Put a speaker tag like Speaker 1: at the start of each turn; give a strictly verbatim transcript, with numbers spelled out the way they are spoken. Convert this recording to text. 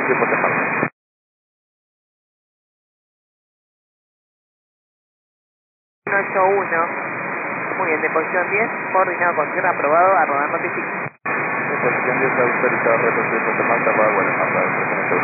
Speaker 1: de Puerto Paz.
Speaker 2: ocho uno. Muy bien, de posición diez, coordinado con tierra, aprobado, a rodar notificación.
Speaker 1: De posición diez autorizado, retroceder Puerto Paz, cerrado, buenas tardes.